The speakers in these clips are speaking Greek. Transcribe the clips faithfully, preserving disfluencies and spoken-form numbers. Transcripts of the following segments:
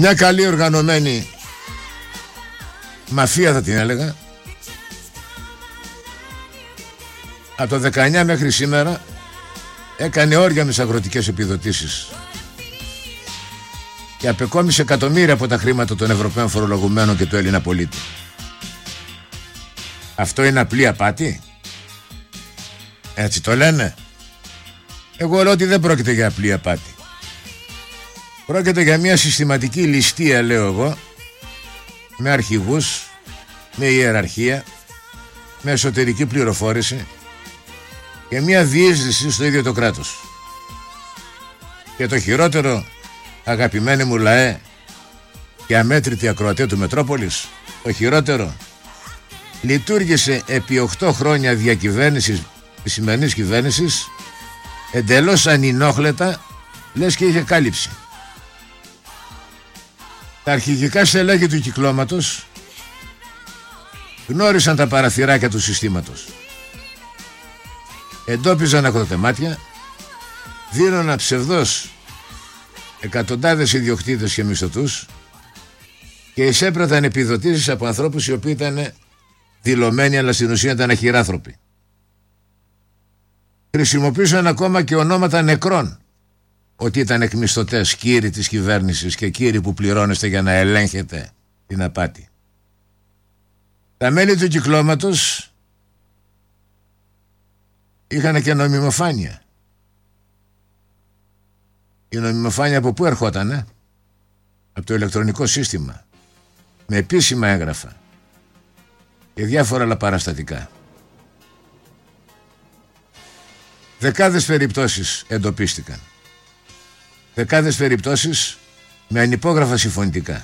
Μια καλή οργανωμένη μαφία θα την έλεγα. Από το δεκαεννιά μέχρι σήμερα έκανε όρια με τις αγροτικές επιδοτήσεις και απεκόμισε εκατομμύρια από τα χρήματα των Ευρωπαίων φορολογουμένων και του Έλληνα πολίτη. Αυτό είναι απλή απάτη? Έτσι το λένε? Εγώ λέω ότι δεν πρόκειται για απλή απάτη. Πρόκειται για μια συστηματική ληστεία, λέω εγώ, με αρχηγούς, με ιεραρχία, με εσωτερική πληροφόρηση και μια διείσδυση στο ίδιο το κράτος. Και το χειρότερο, αγαπημένοι μου λαέ και αμέτρητοι ακροατέ του Μετρόπολης, το χειρότερο, λειτουργήσε επί οκτώ χρόνια διακυβέρνησης της σημερινής κυβέρνησης εντελώς ανινόχλετα, λες και είχε κάλυψη. Τα αρχηγικά στελέχη του κυκλώματος γνώρισαν τα παραθυράκια του συστήματος. Εντόπιζαν ακροτεμάτια, δίνοναν ψευδώς εκατοντάδες ιδιοκτήτες και μισθωτούς και εισέπραταν επιδοτήσεις από ανθρώπους οι οποίοι ήταν δηλωμένοι αλλά στην ουσία ήταν αχυράνθρωποι. Χρησιμοποίησαν ακόμα και ονόματα νεκρών, ότι ήταν εκμισθωτές, κύριοι της κυβέρνησης και κύριοι που πληρώνεστε για να ελέγχετε την απάτη. Τα μέλη του κυκλώματος είχαν και νομιμοφάνεια. Η νομιμοφάνεια από πού ερχότανε? Από το ηλεκτρονικό σύστημα, με επίσημα έγγραφα και διάφορα άλλα παραστατικά. Δεκάδες περιπτώσεις εντοπίστηκαν. Δεκάδες περιπτώσεις με ανυπόγραφα συμφωνητικά.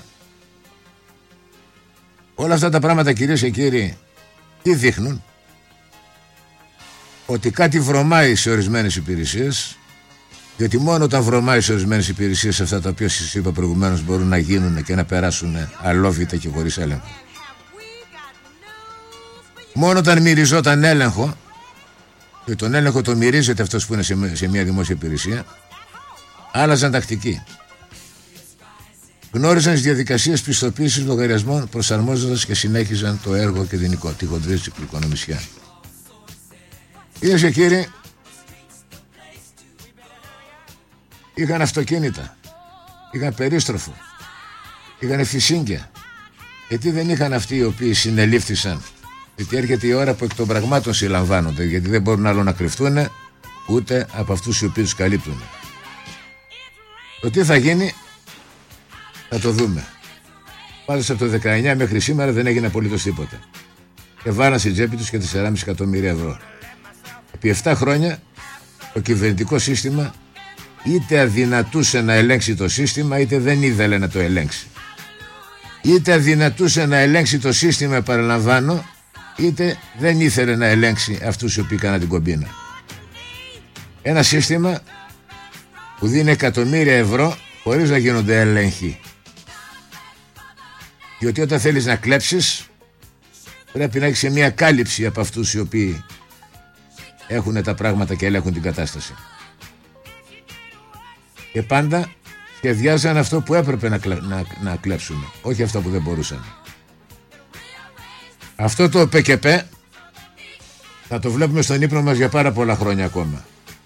Όλα αυτά τα πράγματα, κυρίες και κύριοι, τι δείχνουν? Ότι κάτι βρωμάει σε ορισμένες υπηρεσίες, διότι μόνο όταν βρωμάει σε ορισμένες υπηρεσίες αυτά τα οποία σας είπα προηγουμένως μπορούν να γίνουν και να περάσουν αλόβητα και χωρίς έλεγχο. Μόνο όταν μυριζόταν έλεγχο, και τον έλεγχο το μυρίζεται αυτός που είναι σε, σε μια δημόσια υπηρεσία, άλλαζαν τακτική. Γνώριζαν τις διαδικασίες πιστοποίησης λογαριασμών, προσαρμόζοντας και συνέχιζαν το έργο και την τη χοντρή οικονομισιά. Κυρίες και κύριοι, είχαν αυτοκίνητα, είχαν περίστροφο, είχαν φυσίγγια. Γιατί δεν είχαν αυτοί οι οποίοι συνελήφθησαν? Γιατί έρχεται η ώρα που εκ των πραγμάτων συλλαμβάνονται, γιατί δεν μπορούν άλλο να κρυφτούν ούτε από αυτούς οι οποίοι τους καλύπτουν. Το τι θα γίνει θα το δούμε. Πάντως από το δεκαεννιά μέχρι σήμερα δεν έγινε απολύτως τίποτα. Και βάλαν στην τσέπη τους και τέσσερα κόμμα πέντε εκατομμύρια ευρώ. Επί επτά χρόνια το κυβερνητικό σύστημα είτε αδυνατούσε να ελέγξει το σύστημα, είτε δεν ήθελε να το ελέγξει. Είτε αδυνατούσε να ελέγξει το σύστημα, παραλαμβάνω, είτε δεν ήθελε να ελέγξει αυτούς οι οποίοι κάναν την κομπίνα. Ένα σύστημα που δίνει εκατομμύρια ευρώ χωρίς να γίνονται έλεγχοι. Διότι όταν θέλεις να κλέψεις πρέπει να έχεις και μια κάλυψη από αυτούς οι οποίοι έχουν τα πράγματα και ελέγχουν την κατάσταση. Και πάντα σχεδιάζαν αυτό που έπρεπε να, κλα... να... να κλέψουν, όχι αυτό που δεν μπορούσαν. Αυτό το ΠΚΠ θα το βλέπουμε στον ύπνο μας για πάρα πολλά χρόνια ακόμα.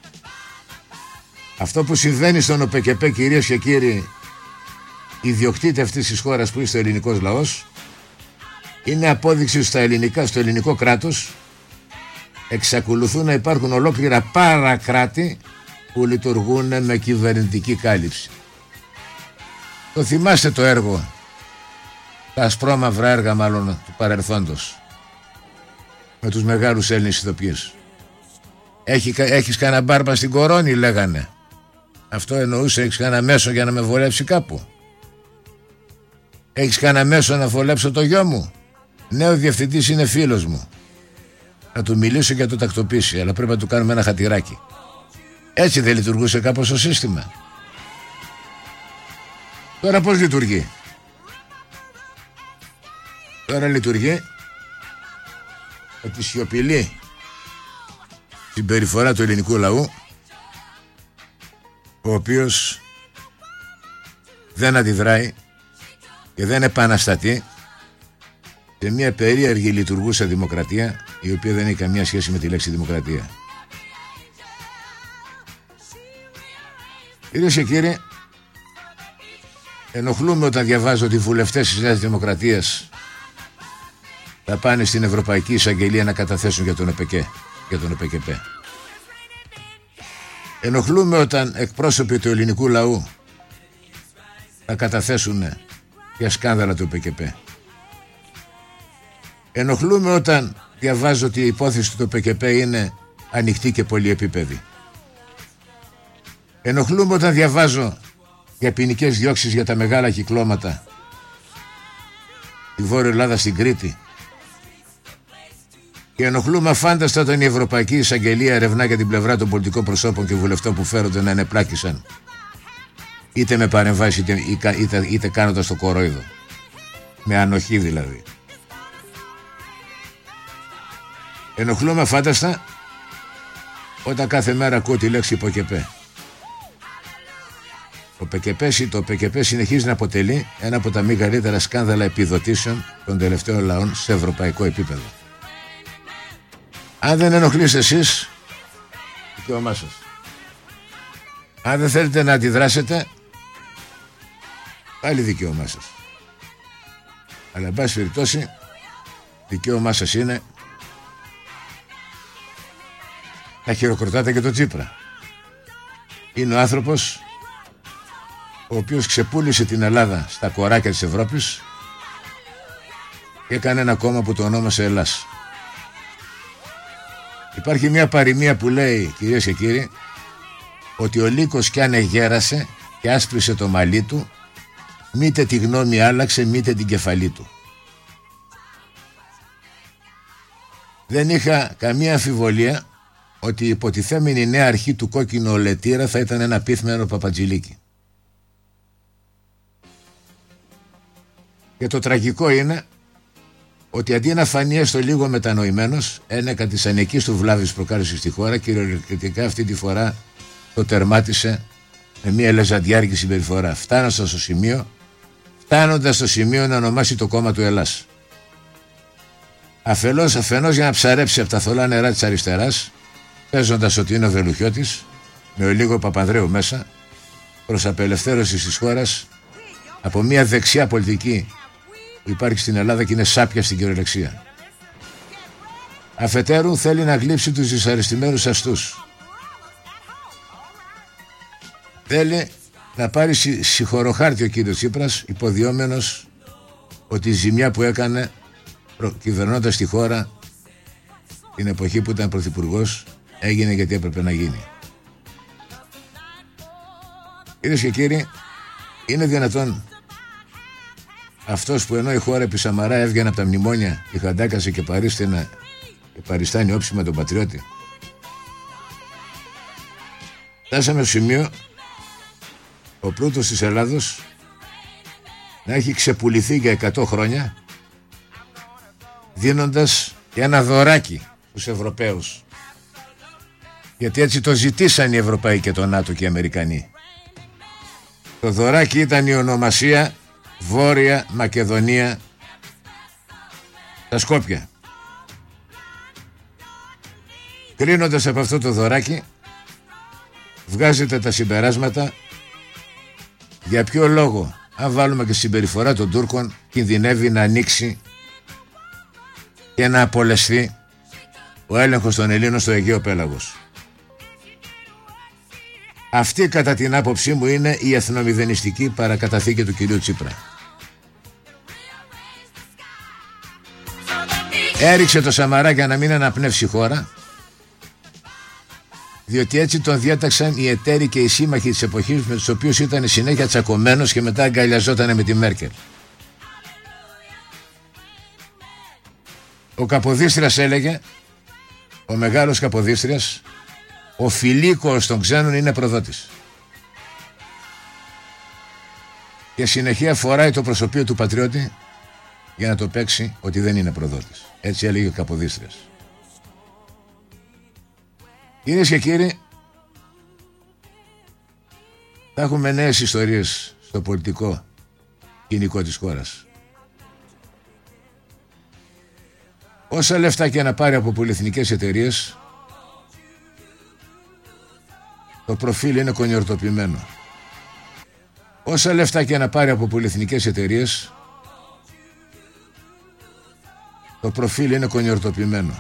Αυτό που συμβαίνει στον ΟΠΚΠ, κυρίες και κύριοι, ιδιοκτήτη αυτής της χώρας που είναι ο ελληνικός λαός, είναι απόδειξη στα ελληνικά, στο ελληνικό κράτος εξακολουθούν να υπάρχουν ολόκληρα παρακράτη που λειτουργούν με κυβερνητική κάλυψη. Το θυμάστε το έργο, τα ασπρόμαυρα έργα μάλλον του παρελθόντος, με τους μεγάλους Έλληνες ηθοποιούς. Έχει, έχεις κανένα μπάρμπα στην κορώνη, λέγανε. Αυτό εννοούσε, έχεις κανένα μέσο για να με βολέψει κάπου? Έχεις κανένα μέσο να βολέψω το γιο μου? Ναι, ο διευθυντής είναι φίλος μου. Να του μιλήσω και να το τακτοποιήσει, αλλά πρέπει να του κάνουμε ένα χατηράκι. Έτσι δεν λειτουργούσε κάπως το σύστημα? Τώρα πώς λειτουργεί? Τώρα λειτουργεί με τη σιωπηλή συμπεριφορά του ελληνικού λαού, ο οποίος δεν αντιδράει, και δεν επαναστατεί σε μια περίεργη λειτουργούσα δημοκρατία, η οποία δεν έχει καμία σχέση με τη λέξη δημοκρατία. Κυρίες και κύριοι, ενοχλούμε όταν διαβάζω ότι οι βουλευτές της Νέας Δημοκρατίας θα πάνε στην Ευρωπαϊκή Εισαγγελία να καταθέσουν για τον ΕΠΕΚΕ, για τον ΕΠΕΚΕΠ. Ενοχλούμε όταν εκπρόσωποι του ελληνικού λαού θα καταθέσουν για σκάνδαλα του ΕΠΕΚΕΠ. Ενοχλούμε όταν διαβάζω ότι η υπόθεση του ΕΠΕΚΕΠ είναι ανοιχτή και πολυεπίπεδη. Ενοχλούμε όταν διαβάζω για ποινικές διώξεις για τα μεγάλα κυκλώματα στη Βόρεια Ελλάδα, στην Κρήτη. Και ενοχλούμε αφάνταστα όταν η Ευρωπαϊκή Εισαγγελία ερευνά για την πλευρά των πολιτικών προσώπων και βουλευτών που φέρονται να ενεπλάκησαν, είτε με παρεμβάσεις είτε, είτε, είτε κάνοντας το κορόιδο, με ανοχή δηλαδή. Ενοχλούμε αφάνταστα όταν κάθε μέρα ακούω τη λέξη ΠΟΚΕΠΕ. Το ΠΚΠ, το ΠΚΠ συνεχίζει να αποτελεί ένα από τα μεγαλύτερα σκάνδαλα επιδοτήσεων των τελευταίων λαών σε ευρωπαϊκό επίπεδο. Αν δεν ενοχλείστε εσείς, δικαίωμά σας. Αν δεν θέλετε να αντιδράσετε, πάλι δικαίωμά σας. Αλλά εν πάση περιπτώσει, δικαίωμά σας είναι να χειροκροτάτε και τον Τσίπρα. Είναι ο άνθρωπος ο οποίος ξεπούλησε την Ελλάδα στα κοράκια της Ευρώπης και έκανε ένα κόμμα που το ονόμασε Ελλάς. Υπάρχει μια παροιμία που λέει, κυρίες και κύριοι, ότι ο λύκος κι αν εγέρασε και άσπρισε το μαλλί του, μήτε τη γνώμη άλλαξε, μήτε την κεφαλή του. Δεν είχα καμία αμφιβολία ότι η υποτιθέμενη νέα αρχή του κόκκινου ολετήρα θα ήταν ένα πίθμενο Παπατζηλίκι. Και το τραγικό είναι ότι αντί να φανεί έστω λίγο μετανοημένος, ένεκα της ανικής του βλάβης προκάλεσε στη χώρα, κυριολεκτικά αυτή τη φορά το τερμάτισε με μια λεζαντιάρικη συμπεριφορά, φτάνοντας στο σημείο, φτάνοντας στο σημείο να ονομάσει το κόμμα του Ελλάς. Αφελώς, αφενός για να ψαρέψει από τα θολά νερά της αριστεράς, παίζοντας ότι είναι ο Βελουχιώτης, με ο λίγο Παπανδρέου μέσα, προς απελευθέρωση της χώρας από μια δεξιά πολιτική που υπάρχει στην Ελλάδα και είναι σάπια στην κυριολεξία. Αφετέρου θέλει να γλύψει τους δυσαρεστημένους αστούς. Θέλει να πάρει συγχωροχάρτη ο κύριος Τσίπρας, υποδιόμενος ότι η ζημιά που έκανε κυβερνώντας τη χώρα την εποχή που ήταν πρωθυπουργός έγινε γιατί έπρεπε να γίνει. Κυρίες και κύριοι, είναι δυνατόν αυτός που ενώ η χώρα επί Σαμαρά έβγαινε από τα μνημόνια και χαντάκασε και παρίστανε και παριστάνει όψη με τον πατριώτη, φτάσαμε στο σημείο ο πλούτος της Ελλάδος να έχει ξεπουληθεί για εκατό χρόνια, δίνοντας ένα δωράκι στους Ευρωπαίους, γιατί έτσι το ζητήσαν οι Ευρωπαίοι και το ΝΑΤΟ και οι Αμερικανοί. Το δωράκι ήταν η ονομασία Βόρεια Μακεδονία, τα Σκόπια. Κρίνοντας από αυτό το δωράκι, βγάζετε τα συμπεράσματα για ποιο λόγο, αν βάλουμε και συμπεριφορά των Τούρκων, κινδυνεύει να ανοίξει και να απολεσθεί ο έλεγχος των Ελλήνων στο Αιγαίο Πέλαγος. Αυτή κατά την άποψή μου είναι η εθνομηδενιστική παρακαταθήκη του κυρίου Τσίπρα. Έριξε το Σαμαρά για να μην αναπνεύσει η χώρα, διότι έτσι τον διέταξαν οι εταίροι και οι σύμμαχοι της εποχής με τους οποίους ήταν συνέχεια τσακωμένος και μετά αγκαλιαζόταν με τη Μέρκελ. Ο Καποδίστριας έλεγε, ο μεγάλος Καποδίστριας, ο φιλίκος των ξένων είναι προδότης. Και συνεχεία φοράει το προσωπείο του πατριώτη για να το παίξει ότι δεν είναι προδότης. Έτσι έλεγε ο Καποδίστριας. Κυρίες και κύριοι, θα έχουμε νέες ιστορίες στο πολιτικό κοινικό της χώρας. Όσα λεφτά και να πάρει από πολυεθνικές εταιρείες, το προφίλ είναι κονιορτοποιημένο. Όσα λεφτά και να πάρει από πολυεθνικές εταιρείες, το προφίλ είναι κονιορτοποιημένο.